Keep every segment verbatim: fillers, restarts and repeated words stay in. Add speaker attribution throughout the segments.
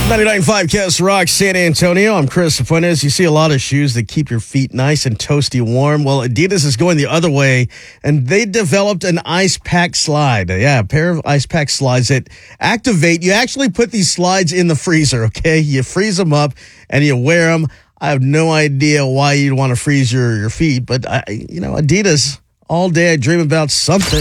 Speaker 1: ninety-nine point five Kiss Rock, San Antonio. I'm Chris Fuentes. You see a lot of shoes that keep your feet nice and toasty warm. Well, Adidas is going the other way, and they developed an ice pack slide. Yeah, a pair of ice pack slides that activate. You actually put these slides in the freezer, okay? You freeze them up, and you wear them. I have no idea why you'd want to freeze your, your feet, but, I, you know, Adidas, all day I dream about something.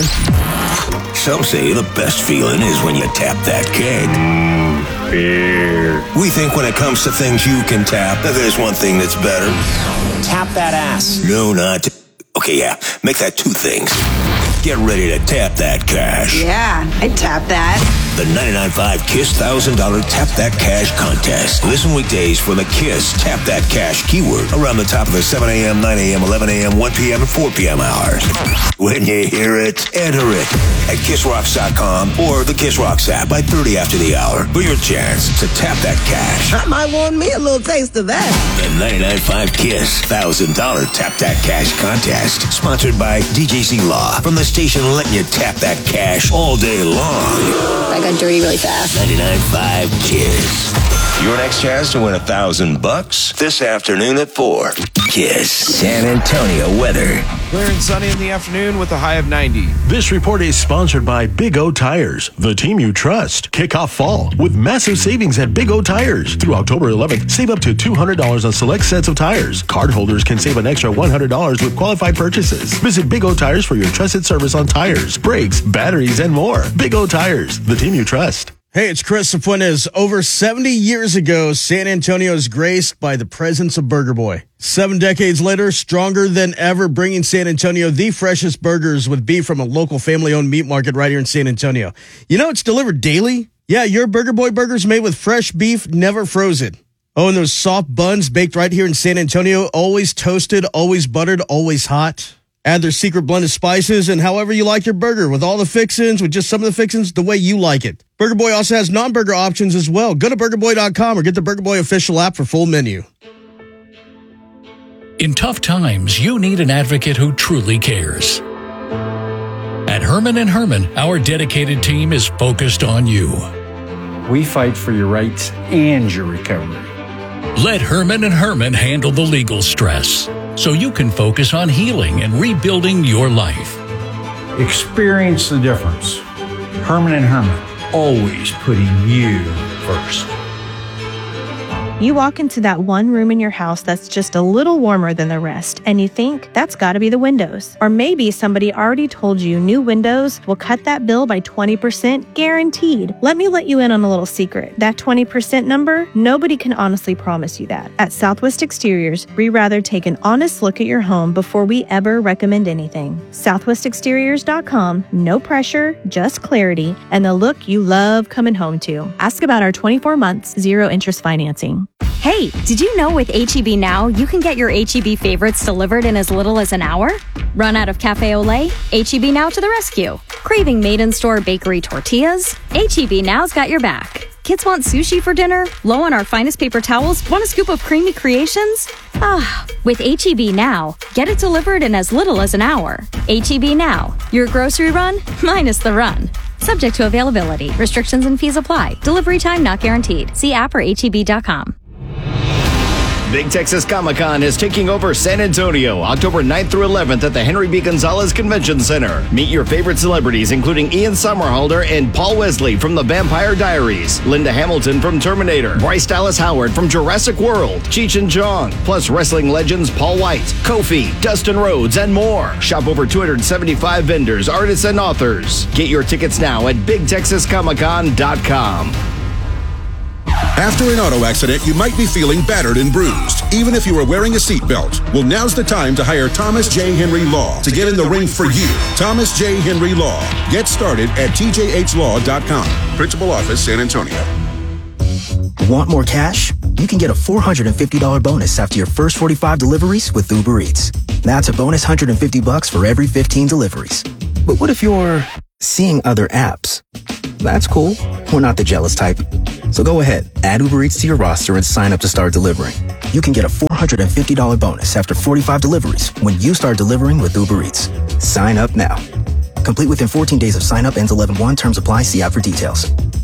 Speaker 2: Some say the best feeling is when you tap that keg. Mm, beer. We think when it comes to things you can tap, that there's one thing that's better.
Speaker 3: Tap that ass.
Speaker 2: No, not... Okay, yeah, make that two things. Get ready to tap that cash.
Speaker 4: Yeah, I'd tap that.
Speaker 2: The ninety-nine point five KISS one thousand dollars Tap That Cash contest. Listen weekdays for the KISS Tap That Cash keyword around the top of the seven a.m., nine a.m., eleven a.m., one p.m., and four p.m. hours. When you hear it, enter it at kiss rocks dot com or the Kiss Rocks app by thirty after the hour for your chance to tap that cash.
Speaker 4: I might want me a little taste of that.
Speaker 2: The ninety-nine point five KISS one thousand dollars Tap That Cash contest, sponsored by D J Z Law, from the station letting you tap that cash all day long.
Speaker 5: I got dirty really fast.
Speaker 2: ninety-nine point five KISS. Your next chance to win a thousand bucks this afternoon at four. KISS San Antonio weather.
Speaker 6: Clear and sunny in the afternoon with a high of ninety.
Speaker 7: This report is sponsored by Big O Tires, the team you trust. Kick off fall with massive savings at Big O Tires. Through October eleventh, save up to two hundred dollars on select sets of tires. Cardholders can save an extra one hundred dollars with qualified purchases. Visit Big O Tires for your trusted service on tires, brakes, batteries, and more. Big O Tires, the team you trust.
Speaker 1: Hey, it's Chris Fuentes. Over seventy years ago, San Antonio is graced by the presence of Burger Boy. Seven decades later, stronger than ever, bringing San Antonio the freshest burgers with beef from a local family-owned meat market right here in San Antonio. You know it's delivered daily? Yeah, your Burger Boy burgers made with fresh beef, never frozen. Oh, and those soft buns baked right here in San Antonio, always toasted, always buttered, always hot. Add their secret blend of spices and however you like your burger, with all the fixins, with just some of the fixins, the way you like it. Burger Boy also has non-burger options as well. Go to burger boy dot com or get the Burger Boy official app for full menu.
Speaker 8: In tough times, you need an advocate who truly cares. At Herman and Herman, our dedicated team is focused on you.
Speaker 9: We fight for your rights and your recovery.
Speaker 8: Let Herman and Herman handle the legal stress, so you can focus on healing and rebuilding your life.
Speaker 9: Experience the difference. Herman and Herman, always putting you first.
Speaker 10: You walk into that one room in your house that's just a little warmer than the rest, and you think, that's gotta be the windows. Or maybe somebody already told you new windows will cut that bill by twenty percent, guaranteed. Let me let you in on a little secret. That twenty percent number, nobody can honestly promise you that. At Southwest Exteriors, we rather take an honest look at your home before we ever recommend anything. southwest exteriors dot com, no pressure, just clarity, and the look you love coming home to. Ask about our twenty-four months, zero interest financing.
Speaker 11: Hey, did you know with H E B Now, you can get your H E B favorites delivered in as little as an hour? Run out of Cafe Olay? H E B Now to the rescue. Craving made-in-store bakery tortillas? H E B Now's got your back. Kids want sushi for dinner? Low on our finest paper towels? Want a scoop of creamy creations? Ah, with H E B Now, get it delivered in as little as an hour. H E B Now, your grocery run minus the run. Subject to availability. Restrictions and fees apply. Delivery time not guaranteed. See app or H E B dot com.
Speaker 12: Big Texas Comic-Con is taking over San Antonio October ninth through eleventh at the Henry B. Gonzalez Convention Center. Meet your favorite celebrities, including Ian Somerhalder and Paul Wesley from The Vampire Diaries, Linda Hamilton from Terminator, Bryce Dallas Howard from Jurassic World, Cheech and Chong, plus wrestling legends Paul White, Kofi, Dustin Rhodes, and more. Shop over two hundred seventy-five vendors, artists, and authors. Get your tickets now at big texas comic con dot com.
Speaker 13: After an auto accident, you might be feeling battered and bruised, even if you were wearing a seatbelt. Well, now's the time to hire Thomas J. Henry Law to get in the ring for you. Thomas J. Henry Law. Get started at T J H law dot com. Principal Office, San Antonio.
Speaker 14: Want more cash? You can get a four hundred fifty dollars bonus after your first forty-five deliveries with Uber Eats. That's a bonus one hundred fifty bucks for every fifteen deliveries. But what if you're seeing other apps? That's cool. We're not the jealous type. So go ahead, add Uber Eats to your roster and sign up to start delivering. You can get a four hundred fifty dollars bonus after forty-five deliveries when you start delivering with Uber Eats. Sign up now. Complete within fourteen days of sign up, ends eleven one. Terms apply. See app for details.